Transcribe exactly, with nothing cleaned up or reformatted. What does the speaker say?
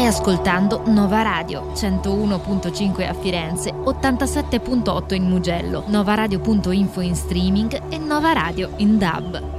ascoltando Nova Radio, centouno virgola cinque a Firenze, ottantasette virgola otto in Mugello, novaradio punto info in streaming e Nova Radio in D A B.